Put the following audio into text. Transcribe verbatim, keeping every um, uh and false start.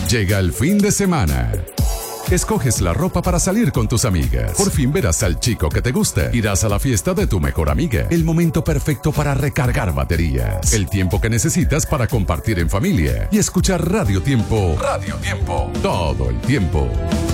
Llega el fin de semana. Escoges la ropa para salir con tus amigas. Por fin verás al chico que te gusta. Irás a la fiesta de tu mejor amiga. El momento perfecto para recargar baterías. El tiempo que necesitas para compartir en familia y escuchar Radio Tiempo. Radio Tiempo. Todo el tiempo.